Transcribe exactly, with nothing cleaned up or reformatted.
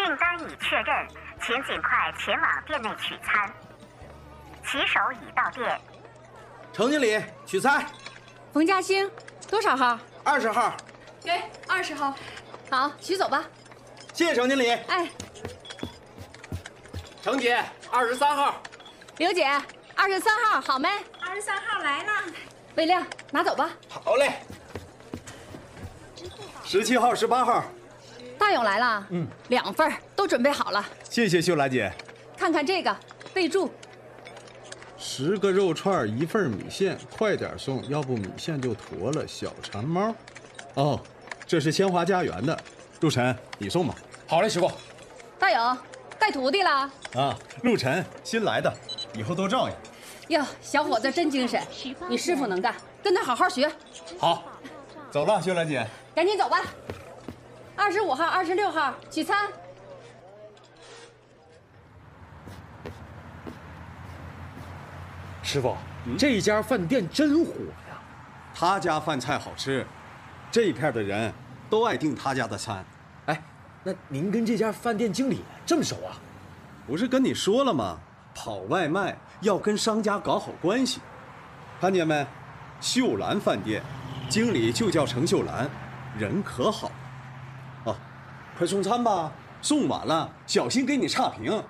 订单已确认，请尽快前往店内取餐。骑手已到店。 程经理，取餐。 冯嘉兴，多少号？ 二十号。 给二十号。好，取走吧。 谢谢程经理。 哎， 程姐，二十三号。 刘姐，二十三号好没？ 二十三号来了。 魏亮，拿走吧。 好嘞。十七号、十八号。 大勇来了。嗯，两份都准备好了。 谢谢秀兰姐。 看看这个，备注。 十个肉串，一份米线，快点送，要不米线就坨了。小馋猫。哦，这是千华家园的。陆晨，你送吧。 好嘞，师傅。 大勇，带徒弟了？ 啊，陆晨，新来的，以后多照应。 哟，小伙子真精神，你师傅能干，跟他好好学。 好， 走了，秀兰姐。 赶紧走吧。二十五号、二十六号取餐。 师傅，嗯、这家饭店真火呀！ 他家饭菜好吃，这一片的人都爱订他家的餐。 哎，那您跟这家饭店经理这么熟啊？ 不是跟你说了吗？跑外卖要跟商家搞好关系。看见没？秀兰饭店，经理就叫程秀兰，人可好了。哦，快送餐吧，送晚了小心给你差评。